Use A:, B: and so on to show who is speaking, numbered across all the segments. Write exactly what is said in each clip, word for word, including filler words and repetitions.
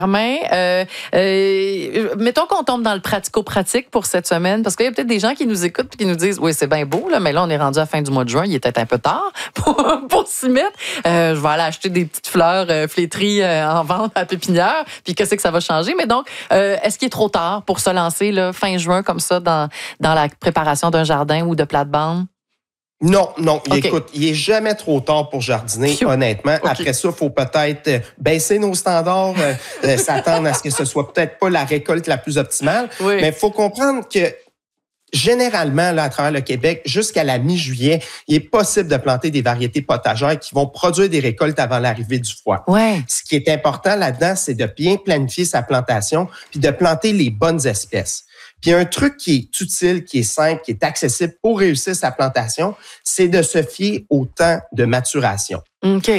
A: Germain, euh, euh, mettons qu'on tombe dans le pratico-pratique pour cette semaine, parce qu'il y a peut-être des gens qui nous écoutent et qui nous disent « Oui, c'est bien beau, là, mais là, on est rendu à la fin du mois de juin, il est peut-être un peu tard pour, pour s'y mettre. Euh, je vais aller acheter des petites fleurs euh, flétries euh, en vente à pépinière, puis qu'est-ce que ça va changer? » Mais donc, euh, est-ce qu'il est trop tard pour se lancer là, fin juin comme ça dans, dans la préparation d'un jardin ou de plate-bande?
B: Non, non.
A: Okay.
B: Écoute, il est jamais trop tard pour jardiner,
A: Phew.
B: honnêtement.
A: Okay.
B: Après ça, il faut peut-être baisser nos standards, euh, s'attendre à ce que ce soit peut-être pas la récolte la plus optimale.
A: Oui.
B: Mais il faut comprendre que généralement, là, à travers le Québec, jusqu'à la mi-juillet, il est possible de planter des variétés potagères qui vont produire des récoltes avant l'arrivée du froid.
A: Ouais.
B: Ce qui est important là-dedans, c'est de bien planifier sa plantation puis de planter les bonnes espèces. Puis un truc qui est utile, qui est simple, qui est accessible pour réussir sa plantation, c'est de se fier au temps de maturation.
A: OK.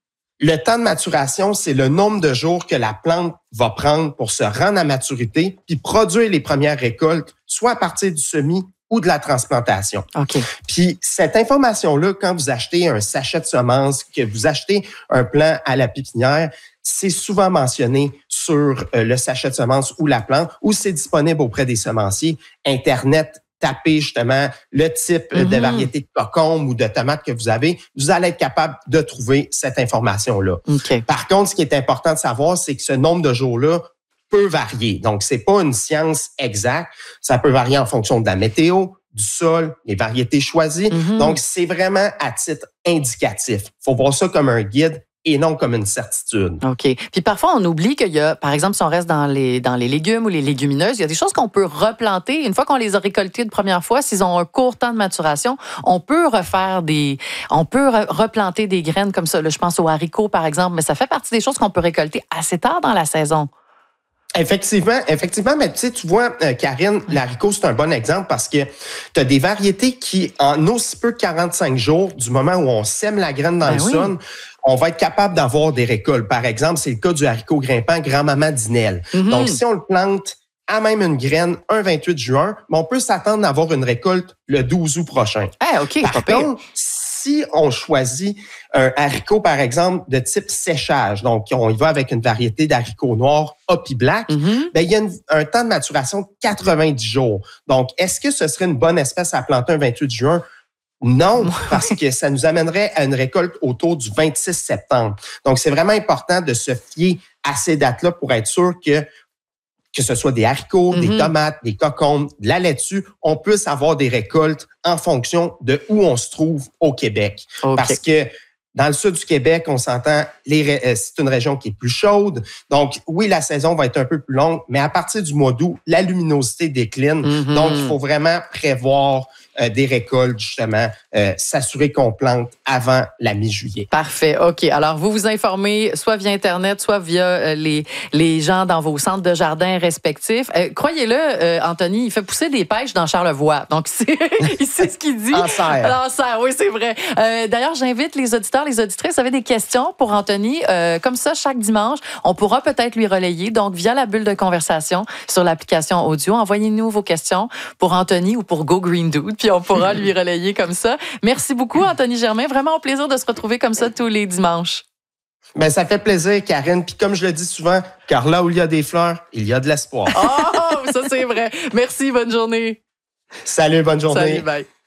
B: Le temps de maturation, c'est le nombre de jours que la plante va prendre pour se rendre à maturité puis produire les premières récoltes, soit à partir du semis ou de la transplantation.
A: OK.
B: Puis cette information-là, quand vous achetez un sachet de semences, que vous achetez un plant à la pépinière, c'est souvent mentionné sur euh, le sachet de semences ou la plante, ou c'est disponible auprès des semenciers. Internet, tapez justement le type mm-hmm. de variété de cocombe ou de tomate que vous avez, vous allez être capable de trouver cette information-là.
A: Okay.
B: Par contre, ce qui est important de savoir, c'est que ce nombre de jours-là peut varier. Donc, c'est pas une science exacte. Ça peut varier en fonction de la météo, du sol, les variétés choisies. Mm-hmm. Donc, c'est vraiment à titre indicatif. Il faut voir ça comme un guide et non comme une certitude.
A: OK. Puis parfois, on oublie qu'il y a, par exemple, si on reste dans les, dans les légumes ou les légumineuses, il y a des choses qu'on peut replanter. Une fois qu'on les a récoltées de première fois, s'ils ont un court temps de maturation, on peut refaire des... On peut re- replanter des graines comme ça. Là, je pense aux haricots, par exemple, mais ça fait partie des choses qu'on peut récolter assez tard dans la saison.
B: Effectivement, effectivement, mais tu sais, tu vois, euh, Karine, l'haricot, c'est un bon exemple parce que tu as des variétés qui, en aussi peu que quarante-cinq jours, du moment où on sème la graine dans
A: ben
B: le
A: oui.
B: sol, on va être capable d'avoir des récoltes. Par exemple, c'est le cas du haricot grimpant grand-maman d'Inel. Mm-hmm. Donc, si on le plante à même une graine un vingt-huit juin, mais on peut s'attendre à avoir une récolte le douze août prochain.
A: Ah, OK,
B: Par
A: pas
B: contre,
A: pire.
B: si on choisit un haricot, par exemple, de type séchage, donc on y va avec une variété d'haricots noirs Hopi Black, mm-hmm. ben, il y a une, un temps de maturation de quatre-vingt-dix jours. Donc, est-ce que ce serait une bonne espèce à planter un vingt-huit juin? Non, parce que ça nous amènerait à une récolte autour du vingt-six septembre. Donc, c'est vraiment important de se fier à ces dates-là pour être sûr que que ce soit des haricots, mm-hmm. des tomates, des cocombes, de la laitue, on puisse avoir des récoltes en fonction de où on se trouve au Québec. Okay. Parce que dans le sud du Québec, on s'entend, les, euh, c'est une région qui est plus chaude. Donc, oui, la saison va être un peu plus longue, mais à partir du mois d'août, la luminosité décline. Mm-hmm. Donc, il faut vraiment prévoir euh, des récoltes, justement, euh, s'assurer qu'on plante avant la mi-juillet.
A: Parfait. OK. Alors, vous vous informez soit via Internet, soit via euh, les, les gens dans vos centres de jardin respectifs. Euh, croyez-le, euh, Anthony, il fait pousser des pêches dans Charlevoix. Donc, c'est, il sait ce qu'il dit.
B: En serre.
A: En serre, oui, c'est vrai. Euh, d'ailleurs, j'invite les auditeurs, les auditrices, vous avez des questions pour Anthony. Euh, comme ça, chaque dimanche, on pourra peut-être lui relayer. Donc, via la bulle de conversation sur l'application audio, envoyez-nous vos questions pour Anthony ou pour Go Green Dude, puis on pourra lui relayer comme ça. Merci beaucoup, Anthony Germain. Vraiment un plaisir de se retrouver comme ça tous les dimanches.
B: Ben, ça fait plaisir, Karine. Puis comme je le dis souvent, car là où il y a des fleurs, il y a de l'espoir.
A: Oh, ça c'est vrai. Merci, bonne journée.
B: Salut, bonne journée.
A: Salut, bye.